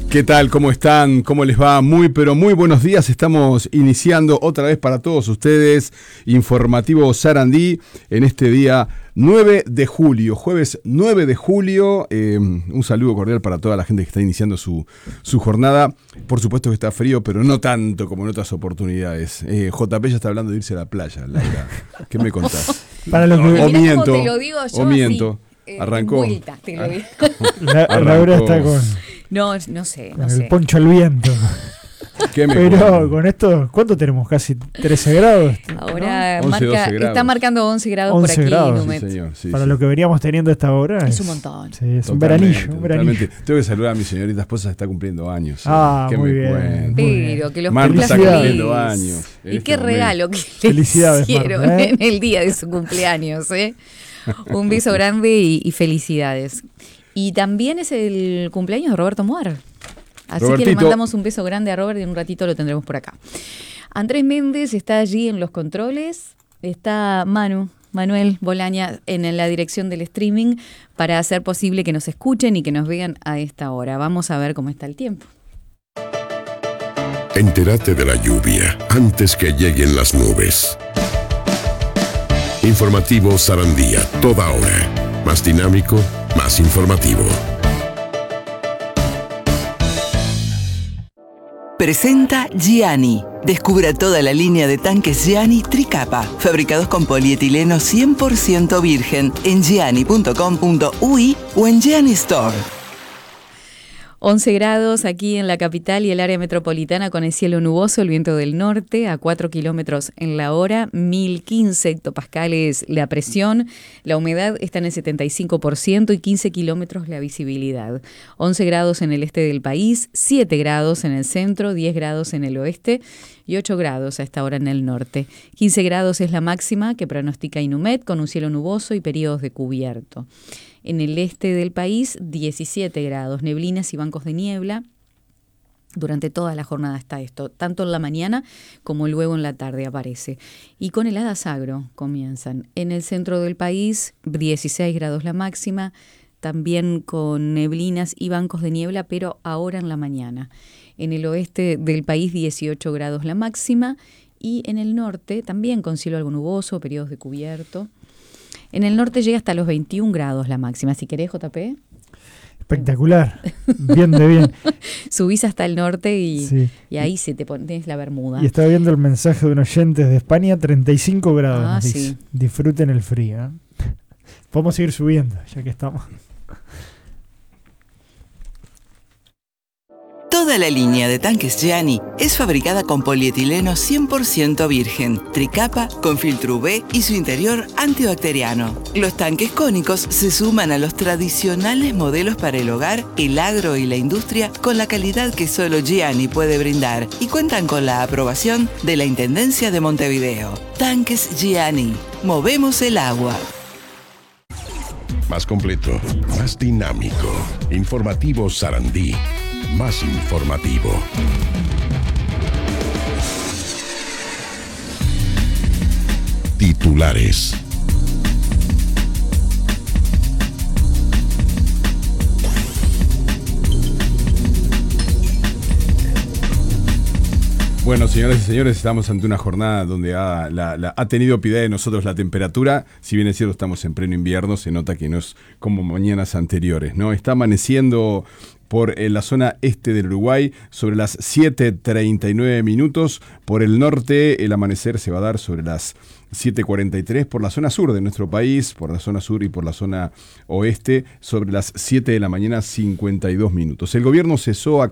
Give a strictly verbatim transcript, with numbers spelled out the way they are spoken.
¿Qué tal? ¿Cómo están? ¿Cómo les va? Muy, pero muy buenos días. Estamos iniciando otra vez para todos ustedes Informativo Sarandí en este día nueve de julio, jueves nueve de julio. Eh, un saludo cordial para toda la gente que está iniciando su, su jornada. Por supuesto que está frío, pero no tanto como en otras oportunidades. Eh, J P ya está hablando de irse a la playa, Laura. ¿Qué me contás? Para los no, o miento, te lo digo yo o miento. Así, eh, Arrancó. Vuelta, te lo digo. La, Laura está con, no, no sé, con no el sé. poncho al viento. ¿Qué me Pero cuento? con esto, ¿cuánto tenemos? Casi trece grados. Ahora ¿no? once, marca, doce grados. Está marcando once grados once por aquí. grados. Numet. Sí, señor. Sí, Para sí. lo que veníamos teniendo a esta hora. Es Es un montón. Sí, es un Totalmente, veranillo. Un veranillo. totalmente. Tengo que saludar a mi señorita esposa, está cumpliendo años. Ah, ¿Qué muy me bien. cuenta? Muy bien. Pero que los Marta cumpla está feliz. cumpliendo años. en Y este qué momento. regalo que le Felicidades, hicieron Marta, ¿eh? en el día de su cumpleaños. ¿eh? Un beso grande y, y felicidades. Y también es el cumpleaños de Roberto Muar. Así que Robertito. le mandamos un beso grande a Robert y en un ratito lo tendremos por acá. Andrés Méndez está allí en los controles. Está Manu, Manuel Bolaña en la dirección del streaming para hacer posible que nos escuchen y que nos vean a esta hora. Vamos a ver cómo está el tiempo. Entérate de la lluvia antes que lleguen las nubes. Informativo Sarandía, toda hora. Más dinámico, más informativo. Presenta Gianni. Descubra toda la línea de tanques Gianni Tricapa, fabricados con polietileno cien por ciento virgen en gianni punto com punto uy o en Gianni Store. once grados aquí en la capital y el área metropolitana con el cielo nuboso, el viento del norte a cuatro kilómetros en la hora, mil quince hectopascales la presión, la humedad está en el setenta y cinco por ciento y quince kilómetros la visibilidad. once grados en el este del país, siete grados en el centro, diez grados en el oeste y ocho grados a esta hora en el norte. quince grados es la máxima que pronostica Inumet con un cielo nuboso y periodos de cubierto. En el este del país, diecisiete grados, neblinas y bancos de niebla. Durante toda la jornada está esto, tanto en la mañana como luego en la tarde aparece. Y con heladas agro comienzan. En el centro del país, dieciséis grados la máxima, también con neblinas y bancos de niebla, pero ahora en la mañana. En el oeste del país, dieciocho grados la máxima. Y en el norte, también con cielo algo nuboso, periodos de cubierto. En el norte llega hasta los veintiún grados la máxima. Si querés, J P. Espectacular. Bien de bien. Subís hasta el norte y, Sí. y ahí se te pones la bermuda. Y estaba viendo el mensaje de un oyente de España, treinta y cinco grados. Ah, nos dice. sí. Disfruten el frío. ¿eh? Podemos seguir subiendo, ya que estamos. Toda la línea de tanques Gianni es fabricada con polietileno cien por ciento virgen, tricapa con filtro U V y su interior antibacteriano. Los tanques cónicos se suman a los tradicionales modelos para el hogar, el agro y la industria con la calidad que solo Gianni puede brindar y cuentan con la aprobación de la Intendencia de Montevideo. Tanques Gianni. Movemos el agua. Más completo, más dinámico. Informativo Sarandí. Más informativo. Titulares. Bueno, señoras y señores, estamos ante una jornada donde ha, la, la, ha tenido piedad de nosotros la temperatura. Si bien es cierto, estamos en pleno invierno, se nota que no es como mañanas anteriores, ¿no? Está amaneciendo por eh, la zona este del Uruguay sobre las siete treinta y nueve minutos. Por el norte, el amanecer se va a dar sobre las siete cuarenta y tres. Por la zona sur de nuestro país, por la zona sur y por la zona oeste, sobre las siete de la mañana, cincuenta y dos minutos. El gobierno cesó a